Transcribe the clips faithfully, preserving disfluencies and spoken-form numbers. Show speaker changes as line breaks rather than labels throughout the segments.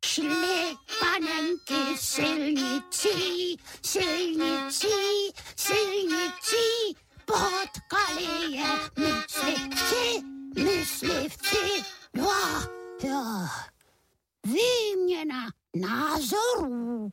Šli panenky silnicí, silnicí, silnicí, potkali je myslivci, myslivci. No, jo. Výměna názorů.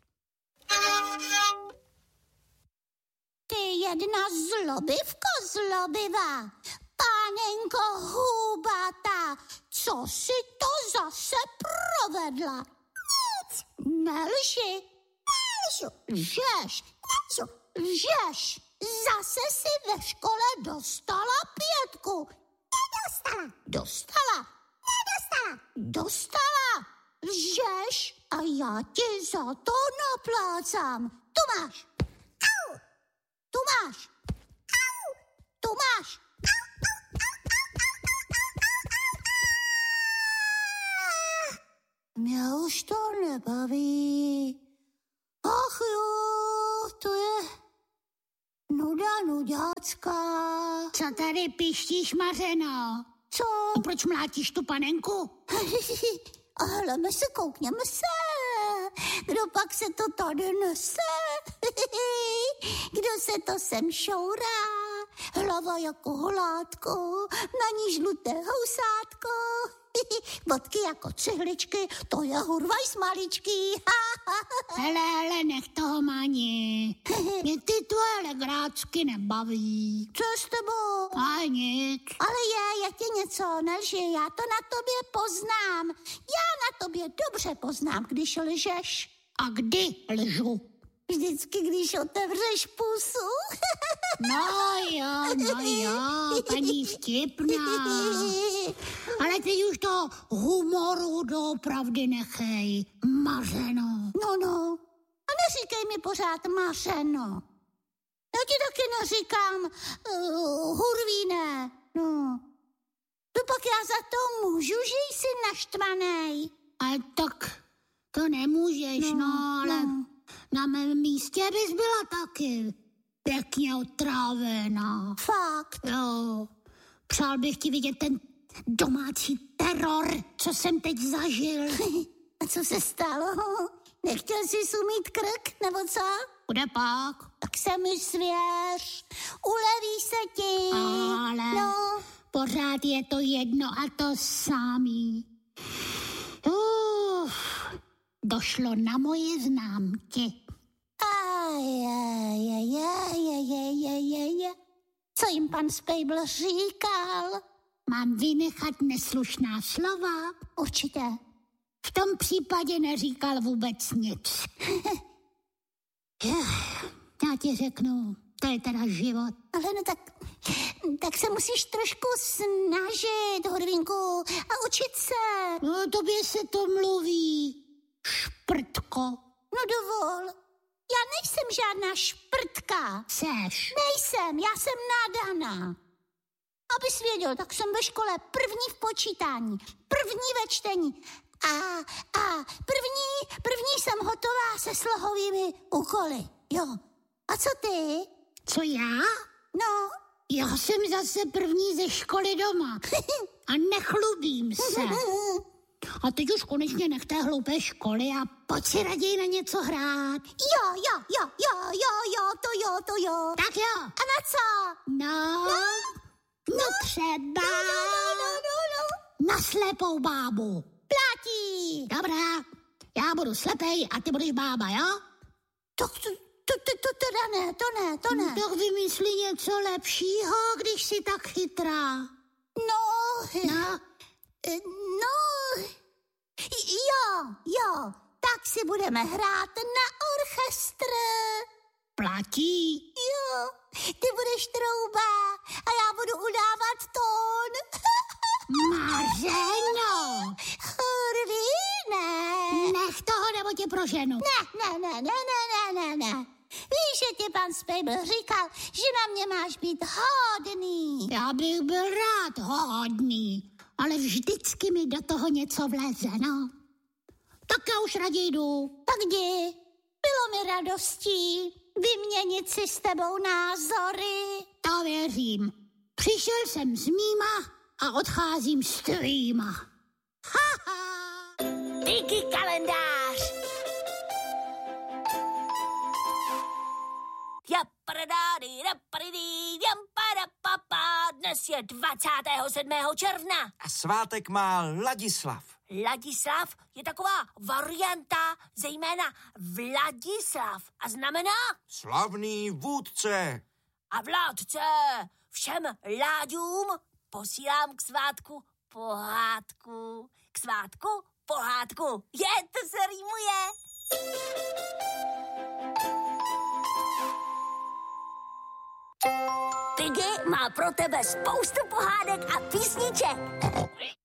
Ty jedna zlobivko zlobivá, panenko hubatá, co si to zase provedla? Nic. Nelži. Nelžu. Žeš. Nelžu. Žeš. Zase si ve škole dostala pětku. Nedostala. Dostala. Nedostala. Dostala. Lžeš a já ti za to naplácám. Tu máš. Au. Tu máš. Au. Tu máš. Mě už to nebaví. Ach jo, to je nuda nudácká.
Co tady pištíš, Mařeno?
Co?
A proč mlátíš tu panenku?
Hleme se, koukněme se. Kdo pak se to tady nese? Kdo se to sem šourá? Hlava jako holátko, na ní žluté housátko. Bodky jako cihličky, to je hurvaj smaličký.
Hele, hele, nech toho Mani. Mě ty tvoje legrácky nebaví.
Co s tebou?
A nic.
Ale je, je ti něco, nelži, já to na tobě poznám. Já na tobě dobře poznám, když lžeš.
A kdy lžu?
Vždycky, když otevřeš pusu.
No jo, no jo, paní vtipná. Ale teď už to humoru doopravdy nechej, Mařeno.
No, no. A neříkej mi pořád Mařeno. Já ti taky neříkám uh, hurvíne. No. To pak já za to můžu, že jsi naštvanej.
Ale tak to nemůžeš, no, no ale no. Na mém místě bys byla taky pěkně otrávená.
Fakt?
Jo. Přál bych ti vidět ten domácí teror, co jsem teď zažil.
A co se stalo? Nechtěl jsi sumít krk, nebo co?
Kde pak?
Tak se mi svěř. Uleví se ti.
Ale
no.
Pořád je to jedno a to samý. Uf, došlo na moje známky.
Ajajajajajajajajaj. Co jim pan Spejbl říkal?
Mám vynechat neslušná slova?
Určitě.
V tom případě neříkal vůbec nic. Já ti řeknu, to je teda život.
Ale no tak, tak se musíš trošku snažit, Hurvínku, a učit se.
No, tobě se to mluví, šprtko.
No dovol, já nejsem žádná šprtka.
Seš.
Nejsem, já jsem nádaná. Abys věděl, tak jsem ve škole první v počítání, první ve čtení a, a první, první jsem hotová se slohovými úkoly, jo. A co ty?
Co já?
No.
Já jsem zase první ze školy doma a nechlubím se. A teď už konečně nech té hloupé školy a pojď si raději na něco hrát.
Jo, jo, jo, jo, jo, jo, to jo, to jo.
Tak jo.
A na co?
No, no, no třeba
no, no, no, no, no.
na slepou bábu.
Platí.
Dobrá, já budu slepej a ty budeš bába, jo?
To, to, to, to, to teda ne, to ne, to ne.
Tak vymyslí něco lepšího, když jsi tak chytrá.
No,
no,
no, jo, jo, tak si budeme hrát na orchestr.
Platí.
Jo, ty budeš trouba a já budu udávat tón.
Mařeno.
Hurvíne.
Nech toho, nebo tě proženu.
Ne, ne, ne, ne, ne, ne, ne, ne. Víš, že ti pan Spejbl říkal, že na mě máš být hodný.
Já bych byl rád hodný, ale vždycky mi do toho něco vleze, no. Tak já už raději jdu.
Tak jdi. Bylo mi radostí vyměnit si s tebou názory.
To věřím. Přišel jsem s mýma a odcházím s tvýma. Ha, ha.
Díky kalendář. Dnes je dvacátého sedmého června.
A svátek má Ladislav.
Ladislav je taková varianta, zejména Vladislav. A znamená?
Slavný vůdce.
A vládce. Všem Láďům posílám k svátku pohádku. K svátku pohádku. Je, to se rýmuje. Piggy má pro tebe spoustu pohádek a písniček.